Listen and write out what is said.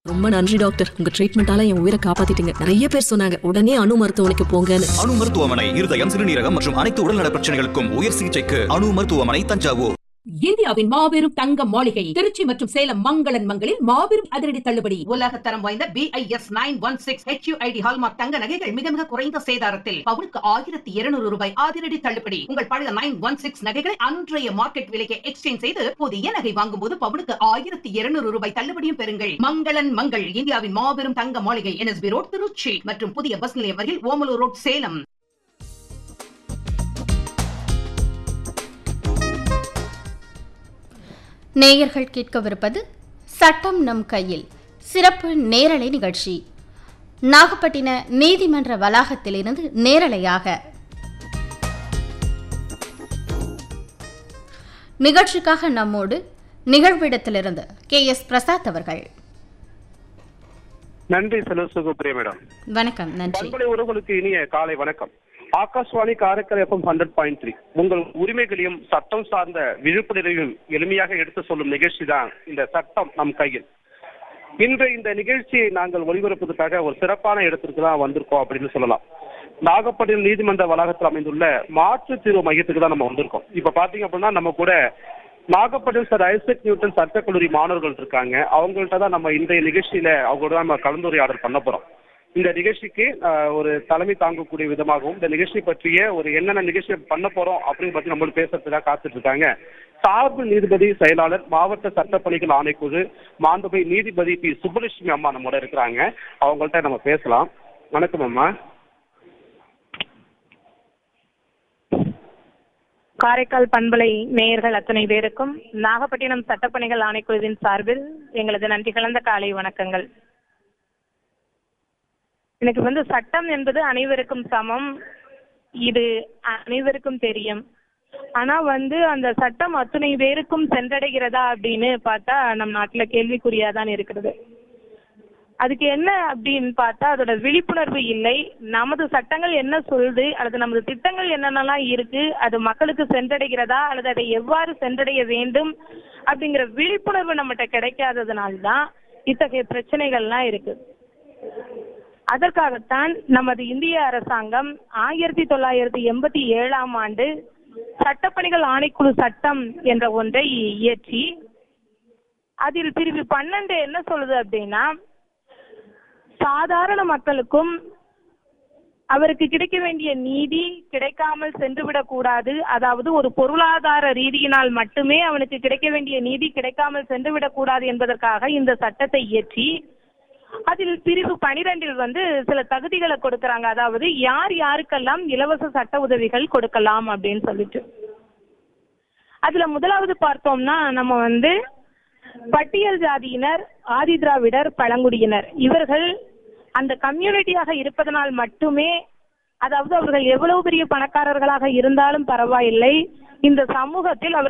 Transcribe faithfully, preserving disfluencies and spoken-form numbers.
ரொம்ப நன்றி டாக்டர், உங்க ட்ரீட்மெண்டால என் உயிரை காப்பாத்திட்டீங்க. நிறைய பேர் சொன்னாங்க உடனே அணு மருத்துவமனைக்கு போங்கன்னு. அணு மருத்துவமனை இருதயம், சிறுநீரகம் மற்றும் அனைத்து உடல்நல பிரச்சனைகளுக்கும் உயர் சிகிச்சைக்கு அணு மருத்துவமனை, தஞ்சாவூர். இந்தியாவின் மாபெரும் தங்க மாளிகை திருச்சி மற்றும் சேலம் மங்களன் மங்களில் மாபெரும் அதிரடி தள்ளுபடி. உலக தரம் வாய்ந்த B I S nine one six H you I D hallmark தங்க நகைகள் மிக மிக குறைந்த சேதாரத்தில் பவுனுக்கு ஆயிரத்தி இருநூறு ரூபாய் அதிரடி தள்ளுபடி. உங்கள் பழைய நைன் ஒன் சிக்ஸ் நகைகளை அன்றைய மார்க்கெட் விலைக்கு எக்ஸ்சேஞ்ச் செய்து புதிய நகை வாங்கும் போது பவுனுக்கு ஆயிரத்தி இருநூறு ரூபாய் தள்ளுபடியும் பெறுங்கள். மங்களன் மங்கள் இந்தியாவின் மாபெரும் தங்க மாளிகை, N S B road, Trichy மற்றும் புதிய பஸ் நிலையம் அருகில் ஓமலூர் ரோட், சேலம். நேயர்கள் கேட்கவிருப்பது சட்டம் நம் கையில் சிறப்பு நேரலை நிகழ்ச்சி. நாகப்பட்டின நீதிமன்ற வளாகத்திலிருந்து நேரலையாக நிகழ்ச்சிக்காக நம்மோடு நிகழ்விடத்திலிருந்து கே எஸ் பிரசாத் அவர்கள். நன்றி செல்வசுப்ரியா மேடம். வணக்கம். நன்றி. உறவுகளுக்கு இனிய காலை வணக்கம். Akashvani Karaikal FM hundred point three உங்கள் உரிமைகளையும் சட்டம் சார்ந்த விழிப்புணர்வையும் எளிமையாக எடுத்து சொல்லும் நிகழ்ச்சி தான் இந்த சட்டம் நம் கையில். இன்று இந்த நிகழ்ச்சியை நாங்கள் ஒளிபரப்புவதற்காக ஒரு சிறப்பான இடத்திற்கு தான் வந்திருக்கோம் அப்படின்னு சொல்லலாம். நாகப்பட்டினம் நீதிமன்ற வளாகத்தில் அமைந்துள்ள மாற்றுத் தீர்வு மையத்துக்கு தான் நம்ம வந்திருக்கோம். இப்ப பாத்தீங்க அப்படின்னா நம்ம கூட நாகப்பட்டினம் சார் ஐசக் நியூட்டன் சட்டக்கல்லூரி மாணவர்கள் இருக்காங்க. அவங்கள்ட்ட தான் நம்ம இன்றைய நிகழ்ச்சியில அவங்களோட தான் நம்ம கலந்துரையாடல் பண்ண போறோம். இந்த நிகழ்ச்சிக்கு ஒரு தலைமை தாங்கக்கூடிய விதமாகவும் இந்த நிகழ்ச்சி பற்றிய ஒரு என்னென்ன நிகழ்ச்சி பண்ண போறோம் அப்படின்னு பத்தி நம்மளுக்கு பேசுறதுக்காக காத்துட்டு இருக்காங்க சார்பு நீதிபதி செயலாளர், மாவட்ட சட்டப்பணிகள் ஆணைக்குழு, மாண்புமிகு நீதிபதி பி சுப்புலட்சுமி அம்மா நம்மோட இருக்கிறாங்க. அவங்கள்ட்ட நம்ம பேசலாம். வணக்கம் அம்மா. காரைக்கால் பண்பலை நேயர்கள் அத்தனை பேருக்கும் நாகப்பட்டினம் சட்டப்பணிகள் ஆணைக்குழுவின் சார்பில் எங்களது நன்றி கலந்த காலை வணக்கங்கள். எனக்கு வந்து சட்டம் என்பது அனைவருக்கும் சமம், இது அனைவருக்கும் தெரியும். ஆனா வந்து அந்த சட்டம் அத்தனை பேருக்கும் சென்றடைகிறதா அப்படின்னு பார்த்தா நம் நாட்டுல கேள்விக்குறியாதான் இருக்கிறது. அதுக்கு என்ன அப்படின்னு பார்த்தா அதோட விழிப்புணர்வு இல்லை. நமது சட்டங்கள் என்ன சொல்லுது அல்லது நமது திட்டங்கள் என்னென்னலாம் இருக்கு, அது மக்களுக்கு சென்றடைகிறதா அல்லது அதை எவ்வாறு சென்றடைய வேண்டும் அப்படிங்கிற விழிப்புணர்வு நம்மகிட்ட கிடைக்காததுனால்தான் இத்தகைய பிரச்சனைகள்லாம் இருக்கு. அதற்காகத்தான் நமது இந்திய அரசாங்கம் ஆயிரத்தி தொள்ளாயிரத்தி எண்பத்தி ஏழாம் ஆண்டு சட்டப்பணிகள் ஆணைக்குழு சட்டம் என்ற ஒன்றை இயற்றி அதில் பிரிவு பன்னெண்டு என்ன சொல்லுது அப்படின்னா, சாதாரண மக்களுக்கும் அவருக்கு கிடைக்க வேண்டிய நீதி கிடைக்காமல் சென்றுவிடக் கூடாது. அதாவது ஒரு பொருளாதார ரீதியினால் மட்டுமே அவனுக்கு கிடைக்க வேண்டிய நீதி கிடைக்காமல் சென்றுவிடக் கூடாது என்பதற்காக இந்த சட்டத்தை இயற்றி அதில் பிரிவு பனிரெண்டில் வந்து சில தகுதிகளை கொடுக்கறாங்க. அதாவது யார் யாருக்கெல்லாம் இலவச சட்ட உதவிகள் கொடுக்கலாம் அப்படின்னு சொல்லிட்டு அதுல முதலாவது பார்த்தோம்னா நம்ம வந்து பட்டியல் ஜாதியினர், ஆதி திராவிடர், பழங்குடியினர் இவர்கள் அந்த கம்யூனிட்டியாக இருப்பதனால் மட்டுமே, அதாவது அவர்கள் எவ்வளவு பெரிய பணக்காரர்களாக இருந்தாலும் பரவாயில்லை, இந்த சமூகத்தில் அவர்